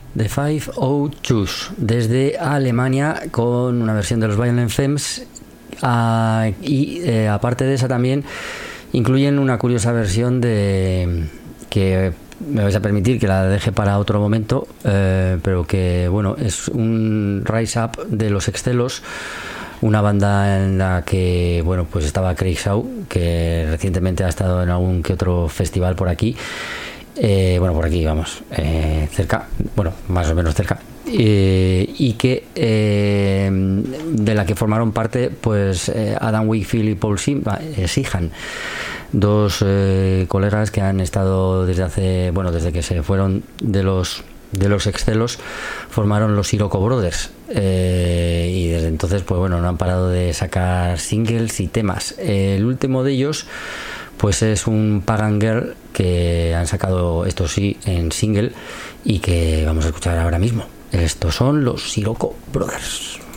The Five O Choose desde Alemania con una versión de los Violent Femmes y aparte de esa también incluyen una curiosa versión de que me vais a permitir que la deje para otro momento, pero que bueno, es un Rise Up de los Excelos, una banda en la que bueno, pues estaba Craig Shaw, que recientemente ha estado en algún que otro festival por aquí. Bueno, por aquí vamos, cerca, bueno, más o menos cerca, y que de la que formaron parte pues Adam Wakefield y Paul Sheehan, dos colegas que han estado desde que se fueron de los Excelos, formaron los Sirocco Brothers, y desde entonces pues bueno, no han parado de sacar singles y temas. El último de ellos pues es un Pagan Girl que han sacado, esto sí, en single y que vamos a escuchar ahora mismo. Estos son los Sirocco Brothers.